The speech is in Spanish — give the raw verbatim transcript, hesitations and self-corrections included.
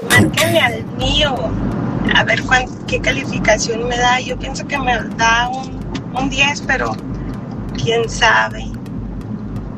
Márquenle al mío. A ver cuán, qué calificación me da. Yo pienso que me da un, un diez, pero quién sabe.